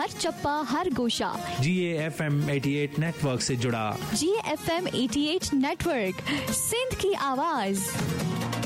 हर चप्पा हर गोशा। GAFM 88 network से जुड़ा। GAFM 88 नेटवर्क, सिंध की आवाज।